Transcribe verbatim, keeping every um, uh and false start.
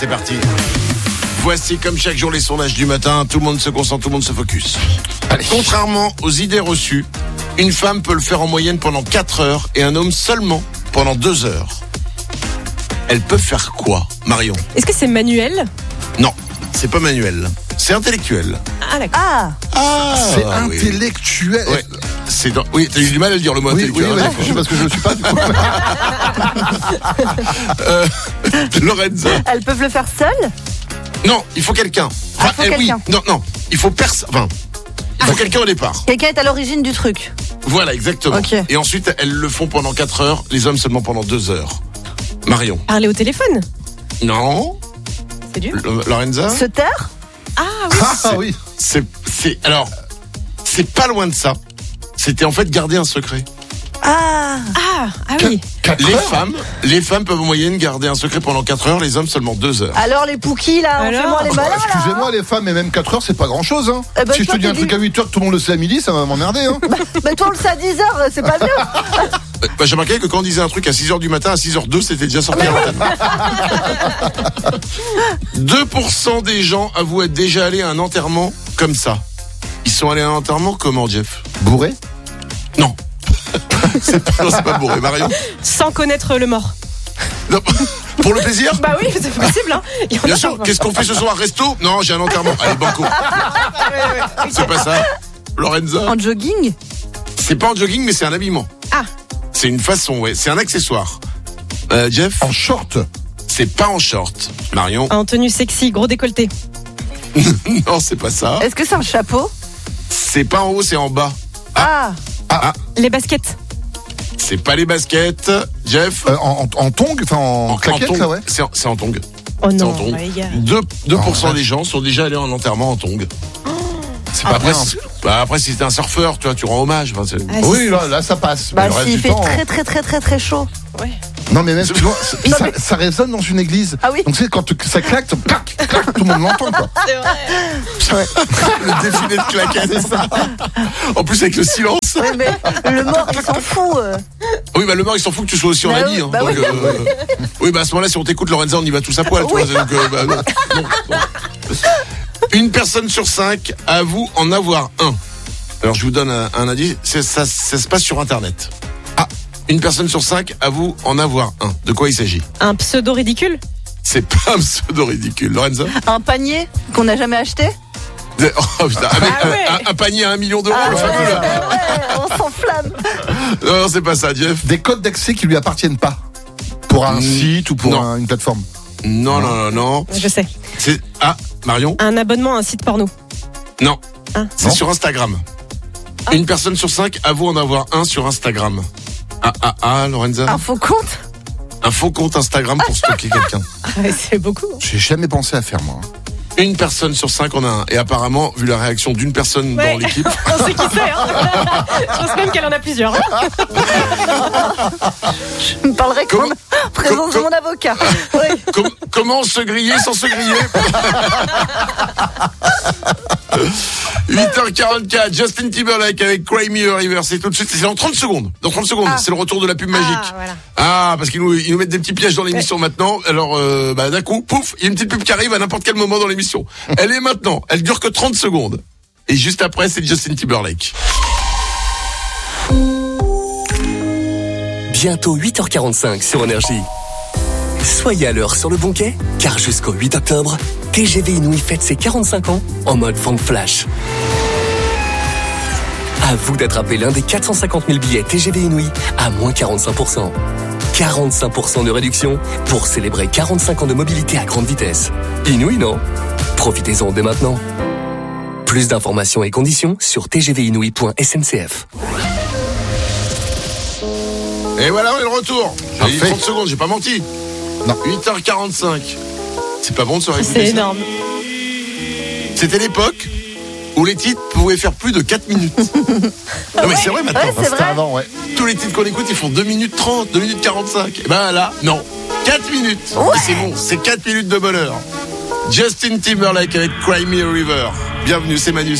C'est parti. Voici comme chaque jour les sondages du matin. Tout le monde se concentre, tout le monde se focus. Allez. Contrairement aux idées reçues, une femme peut le faire en moyenne pendant quatre heures et un homme seulement pendant deux heures. Elle peut faire quoi, Marion ? Est-ce que c'est manuel ? Non, c'est pas manuel. C'est intellectuel. Ah d'accord. Ah, Ah, C'est oui. intellectuel. Ouais. C'est dans... Oui, t'as eu du mal à le dire le mot Oui, oui, intellectuel. ouais, je sais parce que je ne suis pas du coup. euh, Lorenza. elles peuvent le faire seules ? Non, il faut quelqu'un. Ah, faut eh quelqu'un. Oui, non, non, il faut personne. Enfin, il faut quelqu'un au départ. Quelqu'un est à l'origine du truc. Voilà, exactement. Ok. Et ensuite, elles le font pendant quatre heures, les hommes seulement pendant deux heures. Marion. Parler au téléphone ? Non. C'est dur. L- Lorenza. Se taire ? Ah oui. Ah oui. C'est, c'est, alors, c'est pas loin de ça. C'était en fait garder un secret. Ah, Ah, ah oui. Quatre Les heures femmes, les femmes peuvent en moyenne garder un secret pendant quatre heures, les hommes seulement deux heures. alors les pouquis là, on Alors fait moins les malins là. Excusez-moi les femmes, mais même quatre heures c'est pas grand chose hein. Eh ben, Si je toi, te dis un t'as truc dit- à huit heures que tout le monde le sait à midi, ça va m'emmerder hein. Mais toi on le sait à dix heures, c'est pas mieux. Euh, Bah, j'ai remarqué que quand on disait un truc à six heures du matin, à six heures deux, c'était déjà sorti à l'antenne. deux pour cent des gens avouent être déjà allés à un enterrement comme ça. Ils sont allés à un enterrement comment, Jeff ? Bourré. Non. c'est pas, non, c'est pas bourré, Marion. Sans connaître le mort. Non. Pour le plaisir ? Bah oui, c'est possible. Hein. Il y en a Bien sûr. parfois. Qu'est-ce qu'on fait ce soir ? Resto ? Non, j'ai un enterrement. Allez, banco. C'est pas ça. Lorenza ? En jogging ? C'est pas en jogging, mais c'est un habillement. Ah. C'est une façon, ouais. C'est un accessoire. Euh, Jeff ? En short. C'est pas en short. Marion ? En tenue sexy, gros décolleté. Non, c'est pas ça. Est-ce que c'est un chapeau ? C'est pas en haut, c'est en bas. Ah, Les baskets. C'est pas les baskets. Jeff ? Euh, en, en, en tongue, enfin en, claquette tongs. là ouais. C'est en, c'est en tongs. Oh C'est en non, tongs. les gars. deux pour cent Oh, des gens sont déjà allés en enterrement en tongs. C'est Bah, pas après, bien. si, bah, après, si t'es un surfeur, tu vois, tu rends hommage. Enfin, c'est- Ah, Oui là, là ça passe. bah Mais le reste s'il du fait temps, très très très très très chaud. Ouais. Non mais même C'est- tu vois, c'est- Non, ça, mais- ça résonne dans une église. Ah oui. Donc c'est quand tu- ça claque, clac, clac, tout le monde l'entend quoi. C'est vrai. Le défilé de claquettes, c'est ça. En plus, avec le silence. Ouais, mais le mort il s'en fout. euh. Oui, bah, le mort, il s'en fout que tu sois aussi en Bah habit. oui, Hein. bah Donc, oui. euh, oui, bah, à ce moment-là, si on t'écoute, Lorenza, on y va tous à poil. Tu Oui. vois, donc, euh, bah, non, non, non. Une personne sur cinq avoue en avoir un. Alors, je vous donne un, un indice. C'est- Ça, ça se passe sur Internet. Ah, une personne sur cinq avoue en avoir un. De quoi il s'agit ? Un pseudo ridicule. C'est pas un pseudo ridicule. Lorenza ? Un panier qu'on n'a jamais acheté ? Oh, putain, avec Ah ouais. un, un panier à un million d'euros, Ah le ouais, fameux, là. ouais, on s'enflamme. Non, non, c'est pas ça, Jeff. Des codes d'accès qui lui appartiennent pas. Pour un Mm, site ou pour non. un- une plateforme. Non, non, non, non. Je sais. C'est... Ah, Marion ? Un abonnement à un site porno. Non. Ah. C'est Non. sur Instagram. Une personne sur cinq avoue en avoir un sur Instagram. Ah, ah, ah, Lorenza. Un faux compte ? Un faux compte Instagram pour stocker quelqu'un. Ah, c'est beaucoup. J'ai jamais pensé à faire moi. Une personne sur cinq en a un. Et apparemment, vu la réaction d'une personne Ouais. dans l'équipe, On sait qui c'est. Hein. Je pense même qu'elle en a plusieurs. Je me parlerai Comment- comme présence de com- mon avocat. Oui. com- comment se griller sans se griller? huit heures quarante-quatre, Justin Timberlake avec Cry Me a River, c'est tout de suite, c'est dans trente secondes. Dans trente secondes, Ah. c'est le retour de la pub magique. Ah, voilà. Ah, parce qu'ils nous, ils nous mettent des petits pièges dans l'émission maintenant. Alors, euh, bah, d'un coup, pouf, il y a une petite pub qui arrive à n'importe quel moment dans l'émission. Elle est maintenant. Elle dure que trente secondes. Et juste après, c'est Justin Timberlake. Bientôt huit heures quarante-cinq sur Énergie. Soyez à l'heure sur le bon quai, car jusqu'au huit octobre, T G V Inouï fête ses quarante-cinq ans en mode Funk Flash. À vous d'attraper l'un des quatre cent cinquante mille billets T G V Inouï à moins quarante-cinq pour cent. quarante-cinq pour cent de réduction pour célébrer quarante-cinq ans de mobilité à grande vitesse. Inouï, non ? Profitez-en dès maintenant. Plus d'informations et conditions sur t g v inouï point s n c f. Et voilà, on est de retour. J'ai dit Parfait. trente secondes, j'ai pas menti. Non. huit heures quarante-cinq. C'est pas bon de se réécouter C'est ça. énorme. C'était l'époque où les titres pouvaient faire plus de quatre minutes. Non mais c'est vrai maintenant. Ouais, c'est C'était vrai. avant, ouais. Tous les titres qu'on écoute, ils font deux minutes trente, deux minutes quarante-cinq. Et ben là, non. quatre minutes. Et c'est bon, c'est quatre minutes de bonheur. Justin Timberlake avec Cry Me a River. Bienvenue, c'est Manu.